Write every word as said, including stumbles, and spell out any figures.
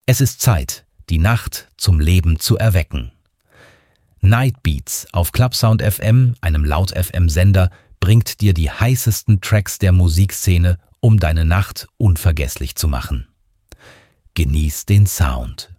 Es ist Zeit, die Nacht zum Leben zu erwecken. Night Beats auf Clubsound F M, einem Laut-F M-Sender, bringt dir die heißesten Tracks der Musikszene, um deine Nacht unvergesslich zu machen. Genieß den Sound.